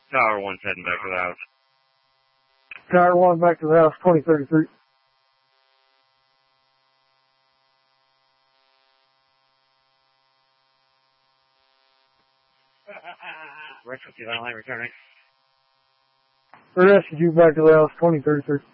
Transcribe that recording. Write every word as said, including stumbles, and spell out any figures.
Tower one's heading back to the house. Tower one back to the house, twenty thirty-three. Rescue line returning. Rescue back to the house, twenty thirty-three.